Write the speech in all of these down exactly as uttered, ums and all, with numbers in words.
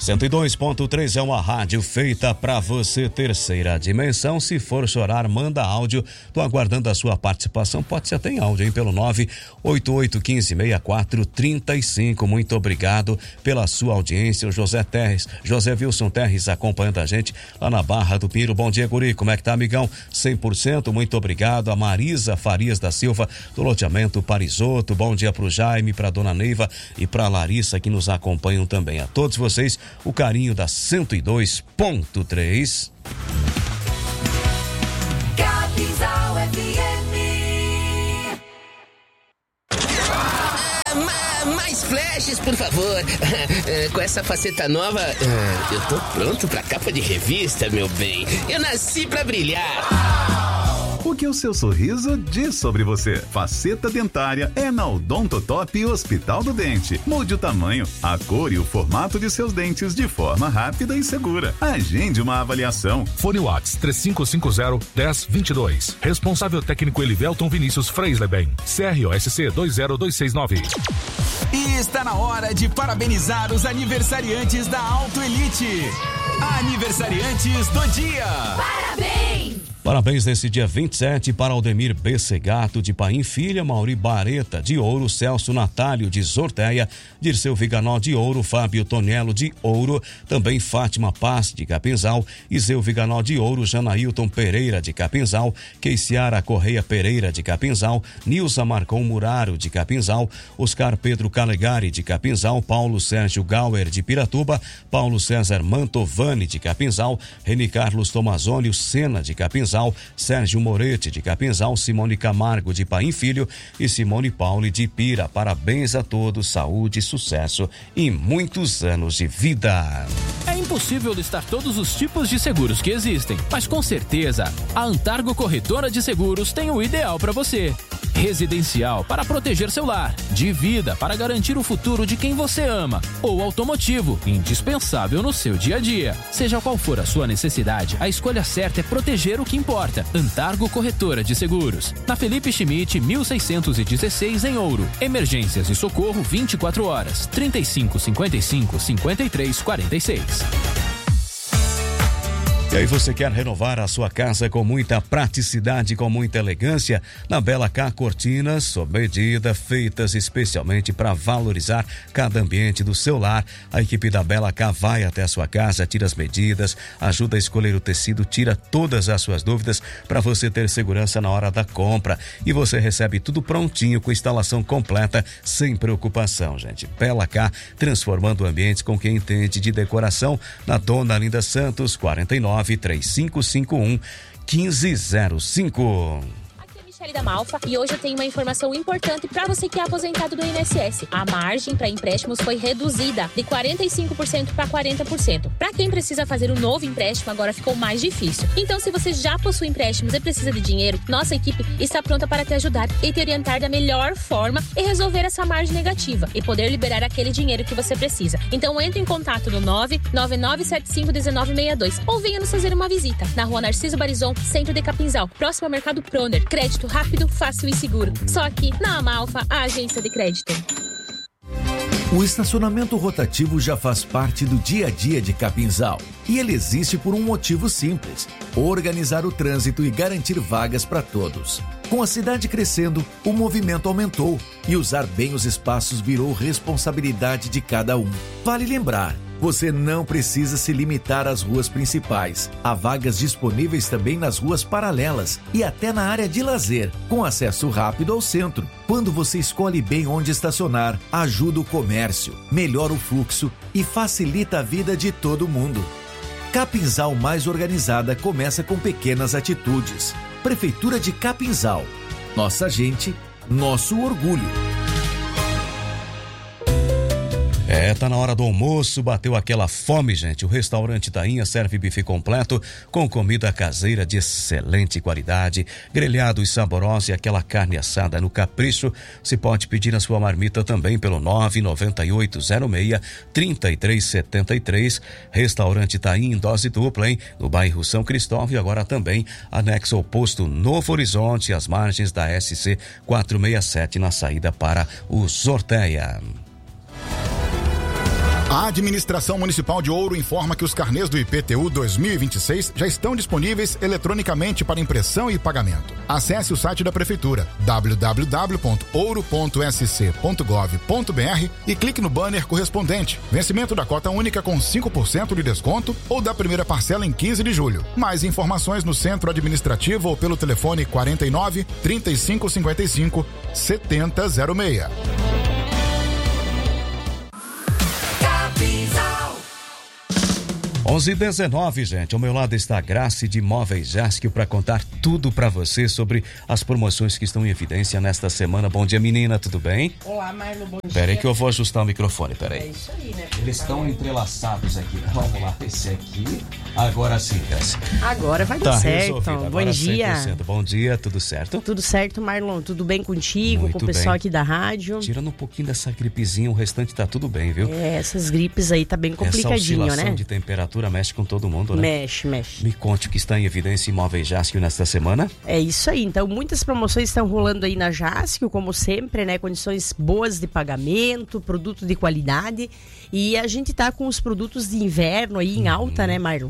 cento e dois ponto três é uma rádio feita pra você. Terceira dimensão. Se for chorar, manda áudio. Tô aguardando a sua participação. Pode ser até em áudio, hein? Pelo nove oito oito um cinco seis quatro três cinco. Muito obrigado pela sua audiência. O José Terres, José Wilson Terres acompanhando a gente lá na Barra do Piro. Bom dia, guri. Como é que tá, amigão? cem por cento. Muito obrigado. A Marisa Farias da Silva, do loteamento Parisoto. Bom dia pro Jaime, pra dona Neiva e pra Larissa, que nos acompanham também. A todos vocês, o carinho da cento e dois ponto três. Capinzal F M. Mais flashes, por favor. Com essa faceta nova, eu tô pronto pra capa de revista, meu bem. Eu nasci pra brilhar. O que o seu sorriso diz sobre você? Faceta dentária é na Odontotop Hospital do Dente. Mude o tamanho, a cor e o formato de seus dentes de forma rápida e segura. Agende uma avaliação. Fone Whats três cinco cinco zero, um zero dois dois. Responsável técnico Elivelton Vinícius Freisleben. C R O S C dois zero dois seis nove. E está na hora de parabenizar os aniversariantes da Auto Elite. Aniversariantes do dia. Parabéns! Parabéns nesse dia vinte e sete para Aldemir B. Segato de Paim Filha, Mauri Bareta de Ouro, Celso Natálio de Sorteia, Dirceu Viganó de Ouro, Fábio Tonello de Ouro, também Fátima Paz de Capinzal, Iseu Viganó de Ouro, Janailton Pereira de Capinzal, Keiciara Correia Pereira de Capinzal, Nilza Marcon Muraro de Capinzal, Oscar Pedro Calegari de Capinzal, Paulo Sérgio Gauer de Piratuba, Paulo César Mantovani de Capinzal, Reni Carlos Tomazônio Sena de Capinzal, Sérgio Moretti de Capinzal, Simone Camargo de Paim Filho e Simone Pauli de Pira. Parabéns a todos, saúde, sucesso e muitos anos de vida. É impossível listar todos os tipos de seguros que existem, mas com certeza a Antargo Corretora de Seguros tem o ideal para você. Residencial para proteger seu lar, de vida para garantir o futuro de quem você ama, ou automotivo, indispensável no seu dia a dia. Seja qual for a sua necessidade, a escolha certa é proteger o que importa. Antargo Corretora de Seguros, na Felipe Schmidt mil seiscentos e dezesseis em Ouro. Emergências e socorro vinte e quatro horas, trinta e cinco, cinquenta e cinco, cinquenta e três, quarenta e seis. E aí você quer renovar a sua casa com muita praticidade, com muita elegância? Na Bela K Cortinas, sob medida, feitas especialmente para valorizar cada ambiente do seu lar. A equipe da Bela K vai até a sua casa, tira as medidas, ajuda a escolher o tecido, tira todas as suas dúvidas para você ter segurança na hora da compra. E você recebe tudo prontinho, com instalação completa, sem preocupação, gente. Bela K, transformando ambientes com quem entende de decoração, na Dona Linda Santos, quarenta e nove, três cinco cinco um, um cinco zero cinco. Michele da Malfa, e hoje eu tenho uma informação importante para você que é aposentado do I N S S. A margem para empréstimos foi reduzida de quarenta e cinco por cento para quarenta por cento. Para quem precisa fazer um novo empréstimo, agora ficou mais difícil. Então, se você já possui empréstimos e precisa de dinheiro, nossa equipe está pronta para te ajudar e te orientar da melhor forma e resolver essa margem negativa e poder liberar aquele dinheiro que você precisa. Então, entre em contato no nove nove nove sete cinco um nove seis dois ou venha nos fazer uma visita na Rua Narciso Barizon, centro de Capinzal, próximo ao Mercado Proner. Crédito rápido, fácil e seguro. Só aqui na Amalfa, a agência de crédito. O estacionamento rotativo já faz parte do dia a dia de Capinzal. E ele existe por um motivo simples: organizar o trânsito e garantir vagas para todos. Com a cidade crescendo, o movimento aumentou e usar bem os espaços virou responsabilidade de cada um. Vale lembrar, você não precisa se limitar às ruas principais. Há vagas disponíveis também nas ruas paralelas e até na área de lazer, com acesso rápido ao centro. Quando você escolhe bem onde estacionar, ajuda o comércio, melhora o fluxo e facilita a vida de todo mundo. Capinzal mais organizada começa com pequenas atitudes. Prefeitura de Capinzal. Nossa gente, nosso orgulho. É, tá na hora do almoço, bateu aquela fome, gente. O restaurante Tainha serve buffet completo com comida caseira de excelente qualidade, grelhado e saboroso e aquela carne assada no capricho. Você pode pedir a sua marmita também pelo nove nove oito zero seis, três três sete três. Restaurante Tainha em dose dupla, hein? No bairro São Cristóvão e agora também anexo ao posto Novo Horizonte, às margens da S C quatrocentos e sessenta e sete, na saída para o Sorteia. A Administração Municipal de Ouro informa que os carnês do I P T U dois mil e vinte e seis já estão disponíveis eletronicamente para impressão e pagamento. Acesse o site da Prefeitura, w w w ponto ouro ponto s c ponto gov ponto b r, e clique no banner correspondente. Vencimento da cota única com cinco por cento de desconto ou da primeira parcela em quinze de julho. Mais informações no Centro Administrativo ou pelo telefone quarenta e nove, trinta e cinco cinquenta e cinco, setenta zero seis. onze e dezenove, gente. Ao meu lado está a Grace de Móveis Jasque para contar tudo para você sobre as promoções que estão em evidência nesta semana. Bom dia, menina, tudo bem? Olá, Marlon, bom dia. Peraí que eu vou ajustar o microfone, peraí. É isso aí, né? Eles estão entrelaçados aqui. Vamos lá, esse aqui. Agora sim, Grace. Agora vai dar tá certo. Resolvido. Bom Agora dia. cem por cento. Bom dia, tudo certo? Tudo certo, Marlon? Tudo bem contigo, Muito com o pessoal bem. aqui da rádio? Tirando um pouquinho dessa gripezinha, o restante tá tudo bem, viu? É, essas gripes aí tá bem complicadinho, Essa oscilação né? de temperatura mexe com todo mundo, né? Mexe, mexe. Me conte o que está em evidência em Móveis Jasque nesta semana. É isso aí, então muitas promoções estão rolando aí na Jasque, como sempre, né? Condições boas de pagamento, produto de qualidade, e a gente tá com os produtos de inverno aí em alta, né, Marlon?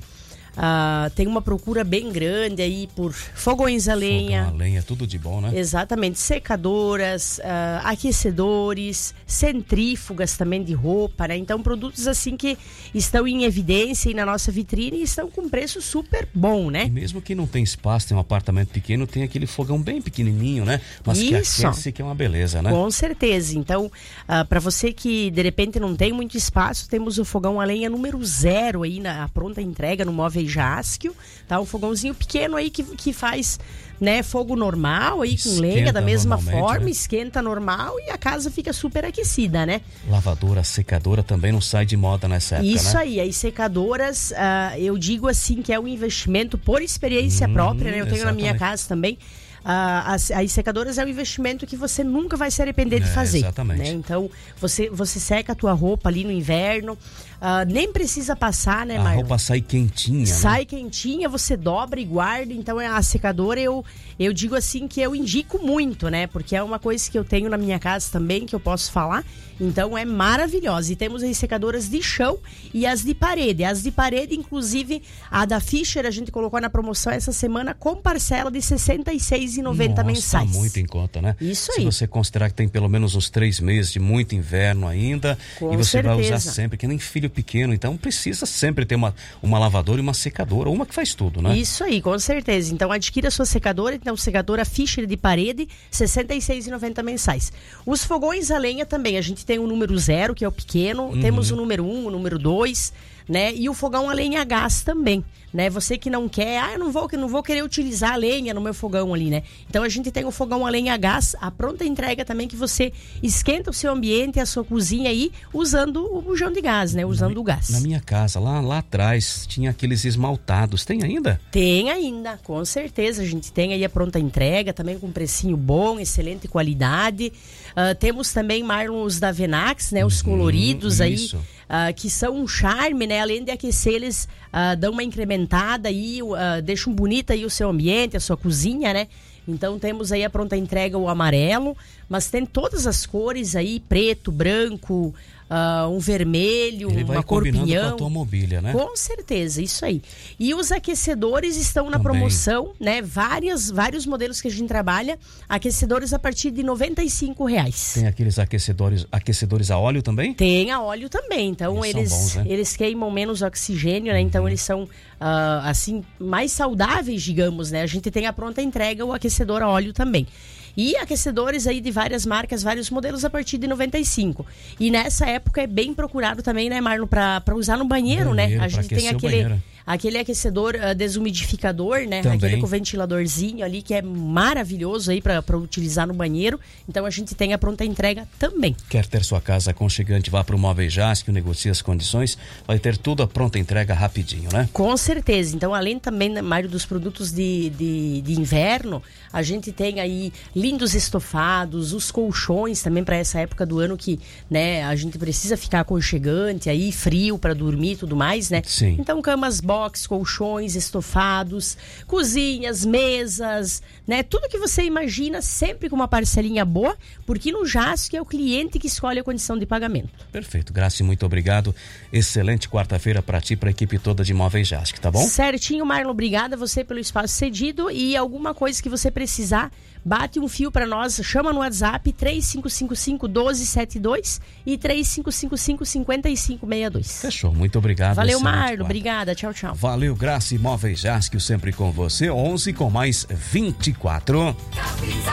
Uh, tem uma procura bem grande aí por fogões a lenha. Fogão a lenha, tudo de bom, né? Exatamente, secadoras, uh, aquecedores, centrífugas também de roupa, né? Então, produtos assim que estão em evidência aí na nossa vitrine e estão com preço super bom, né? E mesmo que não tem espaço, tem um apartamento pequeno, tem aquele fogão bem pequenininho, né? Mas Isso. que aquece, que é uma beleza, né? Com certeza. Então, uh, para você que de repente não tem muito espaço, temos o fogão a lenha número zero aí na pronta entrega no Móveis Jasque, tá? Um fogãozinho pequeno aí que, que faz, né, fogo normal aí com lenha da mesma forma, né? Esquenta normal e a casa fica super aquecida, né? Lavadora, secadora também não sai de moda nessa época, Isso né? aí, as secadoras, uh, eu digo assim que é um investimento por experiência hum, própria, né? Eu tenho exatamente. Na minha casa também. Uh, as, as secadoras é um investimento que você nunca vai se arrepender de é, fazer. Exatamente. Né? Então, você, você seca a tua roupa ali no inverno, uh, nem precisa passar, né, A Marlon? roupa sai quentinha, Sai né? quentinha, você dobra e guarda. Então, a secadora, eu, eu digo assim que eu indico muito, né? Porque é uma coisa que eu tenho na minha casa também, que eu posso falar. Então, é maravilhosa. E temos as secadoras de chão e as de parede. As de parede, inclusive, a da Fischer, a gente colocou na promoção essa semana com parcela de sessenta e seis reais e noventa centavos mensais. Tá muito em conta, né? Isso Se aí. Se você considerar que tem pelo menos uns três meses de muito inverno ainda, Com e você certeza. vai usar sempre, que nem filho pequeno, então precisa sempre ter uma, uma lavadora e uma secadora, uma que faz tudo, né? Isso aí, com certeza. Então adquira a sua secadora, então secadora Fischer de parede, sessenta e seis reais e noventa centavos mensais. Os fogões a lenha também, a gente tem o número zero, que é o pequeno, uhum. Temos o número um, o número dois, né? E o fogão a lenha a gás também, né? Você que não quer, ah, eu não vou, não vou querer utilizar a lenha no meu fogão ali, né? Então a gente tem o fogão a lenha a gás, a pronta entrega também, que você esquenta o seu ambiente, a sua cozinha aí, usando o bujão de gás, né? Usando na, o gás. Na minha casa, lá, lá atrás, tinha aqueles esmaltados, tem ainda? Tem ainda, com certeza. A gente tem aí a pronta entrega, também com precinho bom, excelente qualidade. Uh, temos também, Marlon, os da Venax, né? Os uhum, coloridos isso. aí. Uh, que são um charme, né? Além de aquecer, eles uh, dão uma incrementada aí, uh, deixam bonita aí o seu ambiente, a sua cozinha, né? Então temos aí a pronta entrega, o amarelo, mas tem todas as cores aí, preto, branco, uh, um vermelho, Ele vai uma cor combinando pinhão. com a tua mobília, né? Com certeza, isso aí. E os aquecedores estão na Também. promoção, né? Várias, vários modelos que a gente trabalha, aquecedores a partir de noventa e cinco reais. Tem aqueles aquecedores, aquecedores a óleo também? Tem a óleo também, então Eles eles, são bons, né? eles queimam menos oxigênio, né? Então eles são, uh, assim, mais saudáveis, digamos, né? A gente tem a pronta entrega, o aquecedor a óleo também. E aquecedores aí de várias marcas, vários modelos a partir de noventa e cinco. E nessa época é bem procurado também, né, Marlon, para usar no banheiro, banheiro, né? A pra gente tem aquecer aquele, aquele aquecedor uh, desumidificador, né? Também. Aquele com ventiladorzinho ali, que é maravilhoso aí para utilizar no banheiro. Então a gente tem a pronta entrega também. Quer ter sua casa aconchegante? Vá para o Móveis Jasque, negocie as condições, vai ter tudo a pronta entrega rapidinho, né? Com certeza. Então, além também, Mário, dos produtos de, de, de inverno, a gente tem aí lindos estofados, os colchões também para essa época do ano que, né, a gente precisa ficar aconchegante aí, frio para dormir e tudo mais, né? Sim. Então, camas box, colchões, estofados, cozinhas, mesas, né? Tudo que você imagina, sempre com uma parcelinha boa, porque no Jasque é o cliente que escolhe a condição de pagamento. Perfeito, Graça, muito obrigado. Excelente quarta-feira para ti, para a equipe toda de Móveis Jasque, tá bom? Certinho, Marlon, obrigada a você pelo espaço cedido e alguma coisa que você precisar, bate um fio para nós, chama no WhatsApp três cinco cinco cinco, um dois sete dois e três cinco cinco cinco, cinco cinco seis dois. Fechou, muito obrigado. Valeu, excelente Marlon, quarta. obrigada, tchau, tchau. Valeu, Graça e Móveis Jasque, sempre com você, onze com mais vinte e quatro.